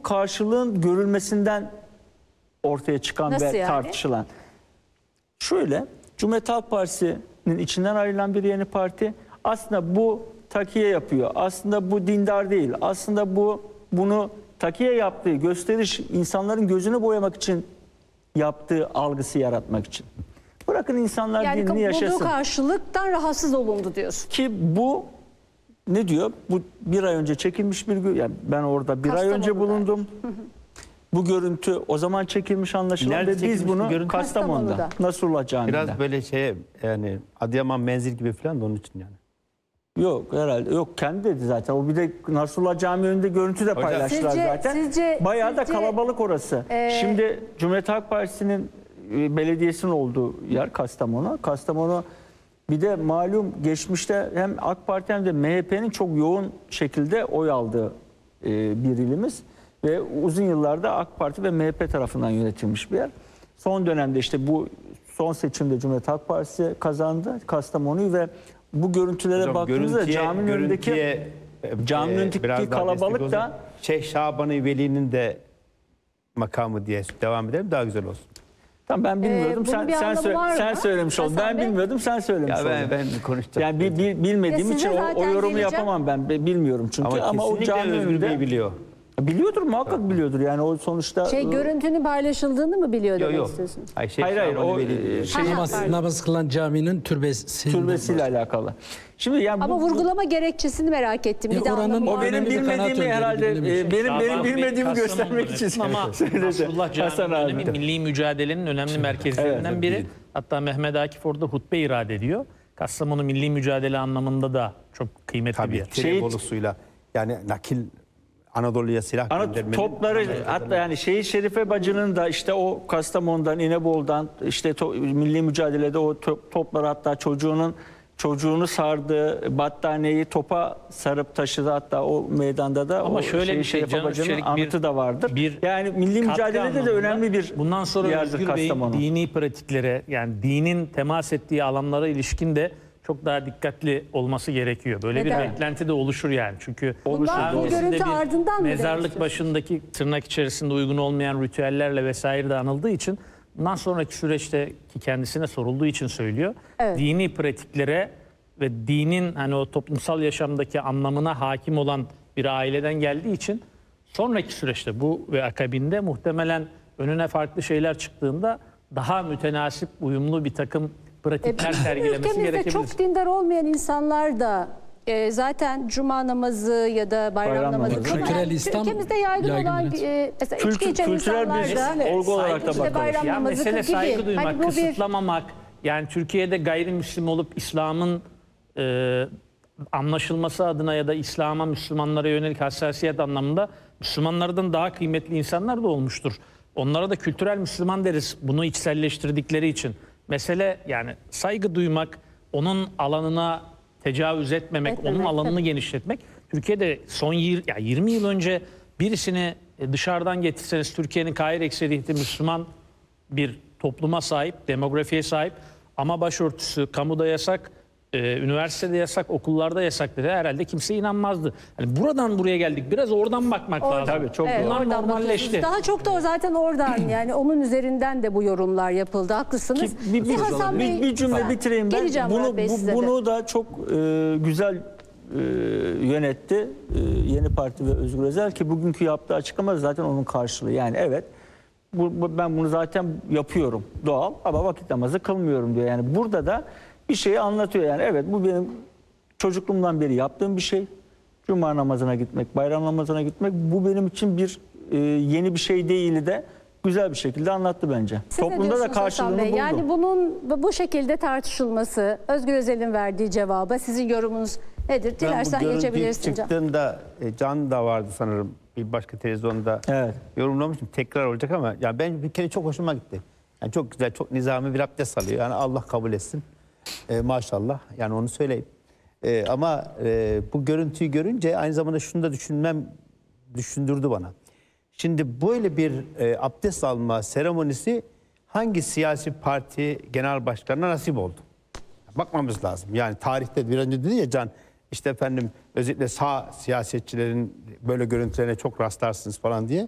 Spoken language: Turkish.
karşılığın görülmesinden ortaya çıkan Nasıl ve yani? tartışılan. Şöyle, Cumhuriyet Halk Partisi'nin içinden ayrılan bir yeni parti aslında bu takiye yapıyor. Aslında bu dindar değil. Aslında bunu takiye yaptığı gösteriş insanların gözünü boyamak için yaptığı algısı yaratmak için. Bırakın insanlar Yani dinini bulduğu yaşasın. karşılıktan rahatsız olundu diyorsun. Ki bu ne diyor? Bu bir ay önce çekilmiş bir yani ben orada bir ay önce Kastamonu'da. bulundum. Bu görüntü o zaman çekilmiş anlaşılan Nerede ve biz çekilmiş bunu bu görüntü? Kastamonu'da, Kastamonu'da. Nasrullah Camii'nde. Biraz böyle yani Adıyaman menzil gibi falan da onun için yani. Yok herhalde. Yok kendi dedi zaten. O bir de Nasrullah Camii önünde görüntü de paylaştılar zaten. Bayağı da kalabalık orası. Şimdi Cumhuriyet Halk Partisi'nin belediyesinin olduğu yer Kastamonu. Kastamonu bir de malum geçmişte hem AK Parti hem de MHP'nin çok yoğun şekilde oy aldığı bir ilimiz. Ve uzun yıllarda AK Parti ve MHP tarafından yönetilmiş bir yer. Son dönemde işte bu son seçimde Cumhuriyet Halk Partisi kazandı Kastamonu'yu ve bu görüntülere Hocam, baktığınızda caminin önündeki biraz daha kalabalık destek da olsun. Şeyh Şaban-ı Veli'nin de makamı diye devam edelim daha güzel olsun. tamam ben bilmiyordum. bunun bir anlamı var Sen mı? söylemiş oldun. Hasan Ben Bey? bilmiyordum. Sen söylemiş oldun. Ben konuşacağım. Yani bilmediğim Ya için size o zaten yorumu geleceğim. yapamam ben. Bilmiyorum çünkü ama o kesinlikle cami Özgür Bey önünde biliyor. biliyordur muhakkak biliyordur. Yani o sonuçta Görüntünün paylaşıldığını mı biliyor demek Yok. istiyorsunuz? hayır o Namaz kılan caminin türbesiyle alakalı. Şimdi yani Ama vurgulama gerekçesini merak ettim. Bir de oranın- anlamı o var. benim Önemli bir kanaat bilmediğimi önderi, herhalde bildiğim benim bilmediğimi göstermek için ama söyledi. Nasrullah Hasan Camii'nin abi. önemi milli mücadelenin önemli merkezlerinden Evet, biri. Hatta Mehmet Akif orada hutbe irade ediyor. Kastamonu milli mücadele anlamında da çok kıymetli bir Tabii yer. Tirebolosuyla yani nakil Anadolu'ya silah göndermenin Topları hatta yani Şehit Şerife Bacı'nın da işte o Kastamonu'dan, İnebolu'dan işte milli mücadelede o topları hatta çocuğunu sardığı battaniyeyi topa sarıp taşıdı hatta o meydanda da Ama o şöyle Şehit bir şey, Şerife Can Bacı'nın Özçelik anıtı da vardır. Yani milli katkı mücadelede de anlamında önemli bir bundan sonra yerdir Özgür Bey'in Kastamonu. dini pratiklere yani dinin temas ettiği alanlara ilişkin de çok daha dikkatli olması gerekiyor. Böyle Neden? bir beklenti de oluşur yani. Çünkü Bunlar bu öncesinde görüntü bir ardından mı demek mezarlık istiyorsun? başındaki tırnak içerisinde uygun olmayan ritüellerle vesaire de anıldığı için bundan sonraki süreçte ki kendisine sorulduğu için söylüyor. Evet. Dini pratiklere ve dinin hani o toplumsal yaşamdaki anlamına hakim olan bir aileden geldiği için sonraki süreçte bu ve akabinde muhtemelen önüne farklı şeyler çıktığında daha mütenasip, uyumlu bir takım pratikler sergilemesi Ülkemizde gerekebilir. çok dindar olmayan insanlar da zaten cuma namazı ya da bayram Bayram namazı. namazı. Kültürel İslam Ülkemizde yaygın olan mesela içki içen kültürel insanlar da bir olgu olarak da işte bakalım. bayram Ya namazı mesele gibi. saygı duymak, Hani bu bir kısıtlamamak. Yani Türkiye'de gayrimüslim olup İslam'ın anlaşılması adına ya da İslam'a, Müslümanlara yönelik hassasiyet anlamında Müslümanlardan daha kıymetli insanlar da olmuştur. Onlara da kültürel Müslüman deriz bunu içselleştirdikleri için. Mesele yani saygı duymak, onun alanına tecavüz etmemek, onun alanını genişletmek. Türkiye'de son 20 yıl önce birisini dışarıdan getirseniz Türkiye'nin gayri ekseriyeti Müslüman bir topluma sahip, demografiye sahip ama başörtüsü kamuda yasak, üniversitede yasak, okullarda yasak dedi. Herhalde kimse inanmazdı. Yani buradan buraya geldik. Biraz oradan bakmak lazım. Tabii çok doğru. Bunlar oradan normalleşti. bakıyorsunuz. Daha çok da o zaten oradan yani onun üzerinden de bu yorumlar yapıldı. Haklısınız. Hasan Bey, bir cümle bitireyim ben. Geleceğim Murat Bey size de. Bunu da çok güzel yönetti yeni parti ve Özgür Özel ki bugünkü yaptığı açıklama zaten onun karşılığı. Yani evet ben bunu zaten yapıyorum doğal ama vakit namazı kılmıyorum diyor. Yani burada da bir şeyi anlatıyor yani evet bu benim çocukluğumdan beri yaptığım bir şey. Cuma namazına gitmek, bayram namazına gitmek bu benim için bir yeni bir şey değil de güzel bir şekilde anlattı bence. Siz ne Toplumda da diyorsunuz Hasan karşılığını Bey? buldu. Yani bunun bu şekilde tartışılması, Özgür Özel'in verdiği cevaba sizin yorumunuz nedir? Dilersen Ben bu görüntü geçebilirsin Can. çıktığında Can da vardı sanırım bir başka televizyonda Evet. yorumlamıştım. Tekrar olacak ama yani ben bir kere çok hoşuma gitti. Yani çok güzel, çok nizami bir abdest alıyor. Yani Allah kabul etsin. Maşallah. Yani onu söyleyeyim. Ama bu görüntüyü görünce aynı zamanda şunu da düşündürdü bana. Şimdi böyle bir abdest alma seremonisi hangi siyasi parti genel başkanına nasip oldu? Bakmamız lazım. Yani tarihte bir önce dedi ya Can, işte efendim özellikle sağ siyasetçilerin böyle görüntülerine çok rastlarsınız falan diye.